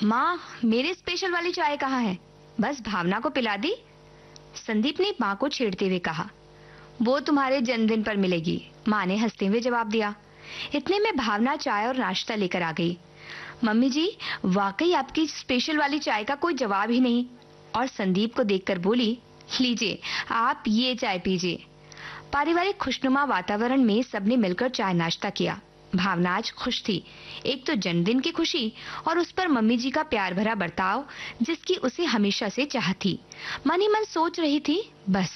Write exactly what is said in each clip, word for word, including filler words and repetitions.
माँ, मेरे स्पेशल वाली चाय कहाँ है? बस भावना को पिला दी। संदीप ने माँ को छेड़ते हुए कहा। वो तुम्हारे जन्मदिन पर मिलेगी, माँ ने हंसते हुए जवाब दिया। इतने में भावना चाय और नाश्ता लेकर आ गई। मम्मी जी, वाकई आपकी स्पेशल वाली चाय का कोई जवाब ही नहीं। और संदीप को देखकर बोली, लीजिए आप ये चाय पीजिए। पारिवारिक खुशनुमा वातावरण में सबने मिलकर चाय नाश्ता किया। भावना आज खुश थी। एक तो जन्मदिन की खुशी और उस पर मम्मी जी का प्यार भरा बर्ताव, जिसकी उसे हमेशा से चाह थी। मन ही मन सोच रही थी, बस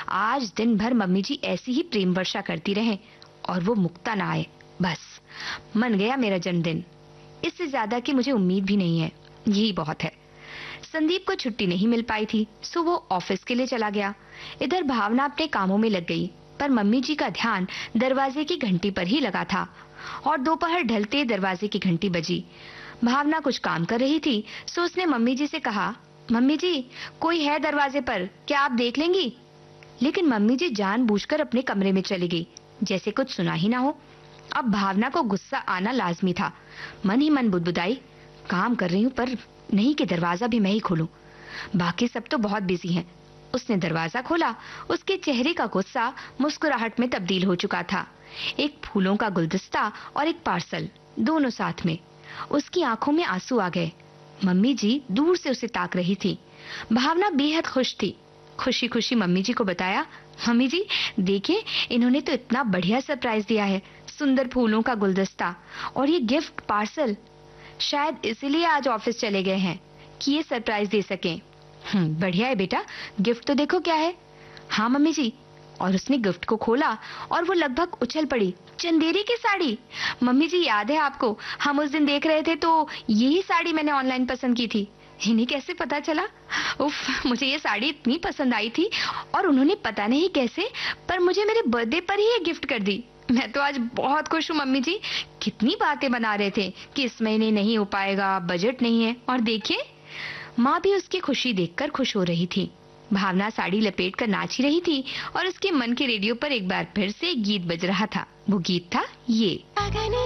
आज दिन भर मम्मी जी ऐसी ही प्रेम वर्षा करती रहें और वो मुक्ता ना आए। बस मन गया मेरा जन्मदिन। इससे ज्यादा की मुझे उम्मीद भी नहीं है, यही बहुत है। संदीप को छुट्टी नहीं मिल पाई थी, सो वो ऑफिस के लिए चला गया। इधर भावना अपने कामों में लग गई, पर मम्मी जी का ध्यान दरवाजे की घंटी पर ही लगा था। और दोपहर ढलते दरवाजे की घंटी बजी। भावना कुछ काम कर रही थी, सो उसने मम्मी जी से कहा, मम्मी जी कोई है दरवाजे पर, क्या आप देख लेंगी? लेकिन मम्मी जी जानबूझकर अपने कमरे में चली गई, जैसे कुछ सुना ही ना हो। अब भावना को गुस्सा आना लाजमी था। मन ही मन बुदबुदाई, काम कर रही हूँ पर नहीं कि दरवाजा भी मैं ही खोलूं। बाकी सब तो बहुत बिजी हैं। उसने दरवाजा खोला। उसके चेहरे का गुस्सा मुस्कुराहट में तब्दील हो चुका था। एक फूलों का गुलदस्ता और एक पार्सल, दोनों साथ में। उसकी आंखों में आंसू आ गए। मम्मी जी दूर से उसे ताक रही थी। भावना बेहद खुश थी। खुशी खुशी मम्मी जी को बताया, मम्मी जी देखिए, इन्होंने तो इतना बढ़िया सरप्राइज दिया है, सुंदर फूलों का गुलदस्ता और ये गिफ्ट पार्सल। शायद इसीलिए आज ऑफिस चले गए हैं कि ये सरप्राइज दे सकें। हम्म, बढ़िया है बेटा, गिफ्ट तो देखो क्या है। हाँ मम्मी जी। और उसने गिफ्ट को खोला और वो लगभग उछल पड़ी। चंदेरी की साड़ी। मम्मी जी याद है आपको, हम उस दिन देख रहे थे तो यही साड़ी मैंने ऑनलाइन पसंद की थी। इन्हें कैसे पता चला? उफ, मुझे ये साड़ी इतनी पसंद आई थी और उन्होंने पता नहीं कैसे पर मुझे मेरे बर्थडे पर ही ये गिफ्ट कर दी। मैं तो आज बहुत खुश हूँ मम्मी जी। कितनी बातें बना रहे थे कि इस महीने नहीं हो पाएगा, बजट नहीं है, और देखिए माँ भी उसकी खुशी देखकर खुश हो रही थी। भावना साड़ी लपेट कर नाच ही रही थी और उसके मन के रेडियो पर एक बार फिर से गीत बज रहा था। वो गीत था ये।